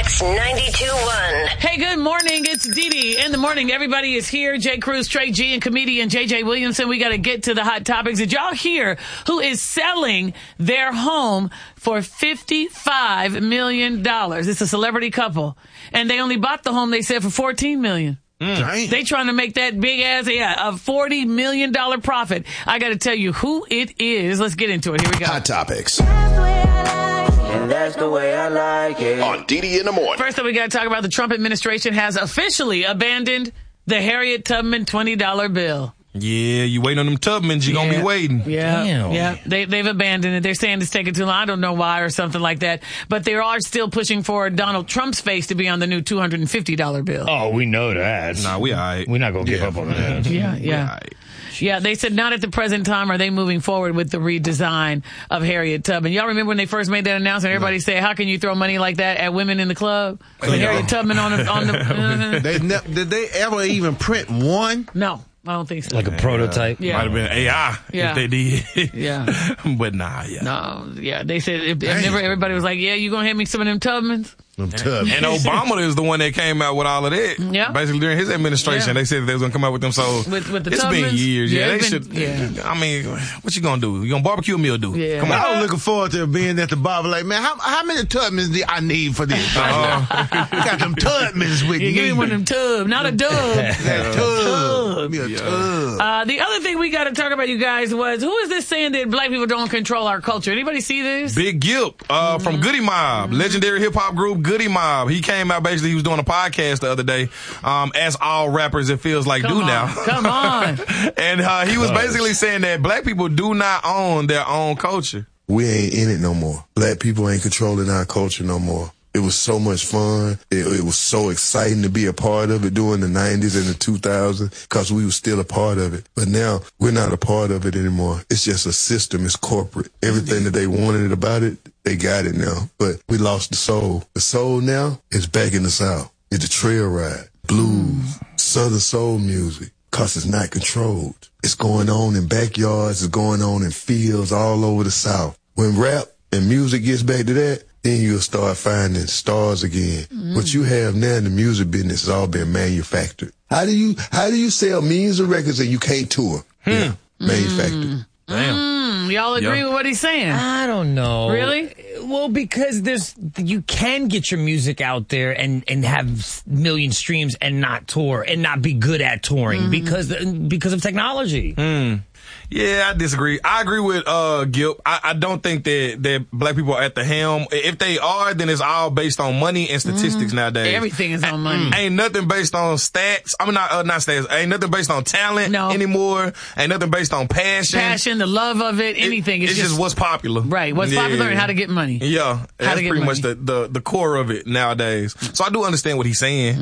X92.1. Hey, good morning. It's Dee Dee. In the morning, everybody is here. Jay Cruz, Trey G, and comedian JJ Williamson. We got to get to the hot topics. Did y'all hear who is selling their home for $55 million? It's a celebrity couple. And they only bought the home, they said, for $14 million. They trying to make that big ass, a $40 million profit. I got to tell you who it is. Let's get into it. Here we go. Hot topics. And that's the way I like it. On Dee Dee in the morning. First up, we got to talk about the Trump administration has officially abandoned the Harriet Tubman $20 bill. Yeah, you waiting on them Tubmans, you're going to be waiting. Yeah, Damn. yeah. They've abandoned it. They're saying it's taking too long. I don't know why or something like that. But they are still pushing for Donald Trump's face to be on the new $250 bill. Oh, we know that. Nah, we all right. We're not going to give up on that. Yeah. All right. Yeah, they said not at the present time are they moving forward with the redesign of Harriet Tubman. Y'all remember when they first made that announcement? Everybody said, how can you throw money like that at women in the club? With Harriet Tubman on the... Did they ever even print one? No. I don't think so. Like a prototype? Yeah. Might have been AI if they did. Yeah. But nah, yeah. No, yeah. They said, everybody was like, yeah, you going to hand me some of them Tubmans? And Obama is the one that came out with all of that. Yeah. Basically during his administration, Yeah. they said that they was going to come out with them. So With the it's been Tubmans? years. Yeah, Yeah, it's they been- should. yeah. I mean, what you going to do? You going to barbecue a meal do? Yeah. Come on. I was looking forward to being at the bar, like, man, how many Tubmans do I need for this? Got them Tubmans with Yeah, me. give me one of them tubs, not a dub. That tub. Give me a tub. The other thing we got to talk about, you guys, was who is this saying that black people don't control our culture? Anybody see this? Big Gip from Goody Mob, legendary hip hop group Goody Mob. He came out basically. He was doing a podcast the other day, as all rappers it feels like Come do on. now. Come on. And he was basically saying that black people do not own their own culture. We ain't in it no more. Black people ain't controlling our culture no more. It was so much fun. It was so exciting to be a part of it during the 90s and the 2000s because we were still a part of it. But now we're not a part of it anymore. It's just a system. It's corporate. Everything that they wanted about it, they got it now. But we lost the soul. The soul now is back in the South. It's the trail ride, blues, Southern soul music because it's not controlled. It's going on in backyards. It's going on in fields all over the South. When rap and music gets back to that, then you'll start finding stars again. What you have now in the music business has all been manufactured. How do you sell millions of records and you can't tour? Yeah, manufactured. Damn. Y'all agree with what he's saying? I don't know. Really? Well, because you can get your music out there and have million streams and not tour and not be good at touring because of technology. Yeah, I disagree. I agree with Gip. I don't think that black people are at the helm. If they are, then it's all based on money and statistics nowadays. Everything is on money. Ain't nothing based on stats. I mean, not stats. Ain't nothing based on talent anymore. Ain't nothing based on passion. The love of it, anything. It's just what's popular. Right. What's popular and how to get money. Yeah. That's pretty much the core of it nowadays. So I do understand what he's saying.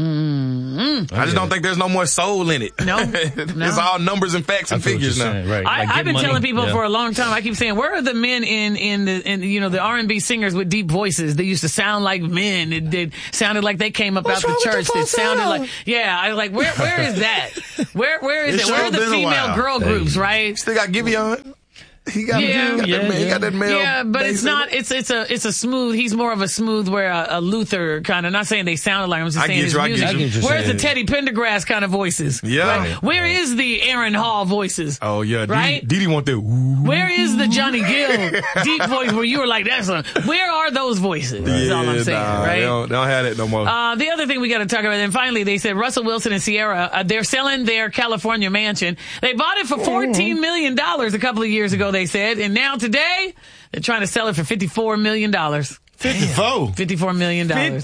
I just don't think there's no more soul in it. No. It's all numbers and facts and figures now. Right. I've been telling people for a long time. I keep saying, where are the men in the R&B singers with deep voices? They used to sound like men. It sounded like they came up out the church. It sounded like, I was like, where is that? Where is it? Where are the female girl groups? Right? Still got Giveon. He got that male. Yeah, but it's not. It's a smooth. He's more of a smooth, where a Luther kind of. Not saying they sounded like him. I'm just saying his music. Where's the Teddy Pendergrass kind of voices? Yeah. Right? Where is the Aaron Hall voices? Oh yeah, right. Didi want that. Where is the Johnny Gill deep voice where you were like, that's a? Where are those voices? That's all I'm saying. Right. They don't have that no more. The other thing we got to talk about, and finally, they said Russell Wilson and Ciara, they're selling their California mansion. They bought it for $14 million a couple of years ago. They said, and now today, they're trying to sell it for $54 million. 54. $54 million.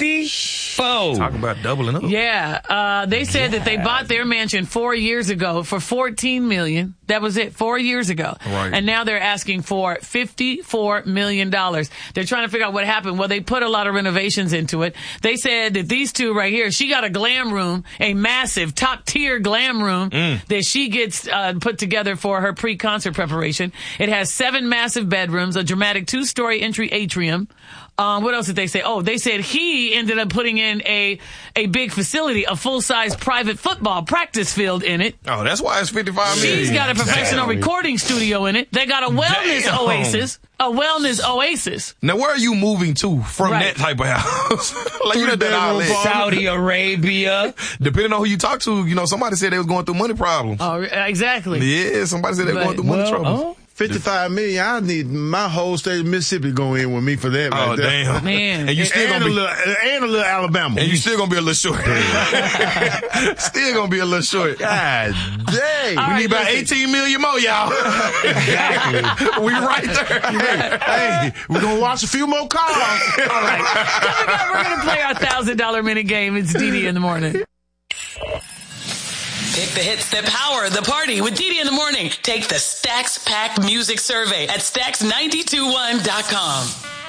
54. Talk about doubling up. Yeah. They said that they bought their mansion 4 years ago for $14 million. That was it, 4 years ago. Right. And now they're asking for $54 million. They're trying to figure out what happened. Well, they put a lot of renovations into it. They said that these two right here, she got a glam room, a massive top tier glam room that she gets put together for her pre-concert preparation. It has 7 massive bedrooms, a dramatic 2-story entry atrium, What else did they say? Oh, they said he ended up putting in a big facility, a full-size private football practice field in it. Oh, that's why it's $55 million. She's got a professional recording studio in it. They got a wellness oasis. A wellness oasis. Now, where are you moving to from that type of house? Like, you know, that Saudi Arabia. Depending on who you talk to, you know, somebody said they was going through money problems. Oh, exactly. Yeah, somebody said they were going through money troubles. $55 million. I need my whole state of Mississippi going in with me for that. Oh, right there. damn. Man. And you still and gonna be a little Alabama. And you still gonna be a little short. Still gonna be a little short. God dang. We need about 18 million more, y'all. Exactly. We right there. Hey, we're gonna watch a few more cars. All right. Coming up, we're going to play our $1,000 minute game. It's Didi in the morning. Pick the hits that power the party with Didi in the morning. Take the Stacks Pack Music Survey at Stacks921.com.